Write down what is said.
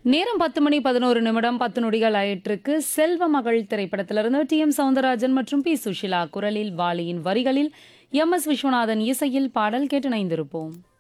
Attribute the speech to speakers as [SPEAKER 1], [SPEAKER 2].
[SPEAKER 1] நேரம் 10 மணி 11 நிமிடம் 10 நொடிகள் ஆயிற்றுக்கு. செல்வ மகள் திரைப்படத்திலிருந்து டி.எம். சௌந்தரராஜன் மற்றும் பி. சுஷிலா குரலில் வாலியின் வரிகளில் எம்.எஸ். விஸ்வநாதன் இசையில் பாடல் கேட்டு இணைந்திருப்போம்.